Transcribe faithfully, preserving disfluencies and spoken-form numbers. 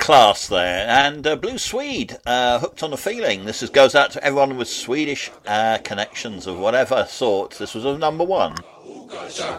class there. And uh, Blue Swede, uh, Hooked on a Feeling. This is, goes out to everyone with Swedish uh, connections of whatever sort. This was a number one.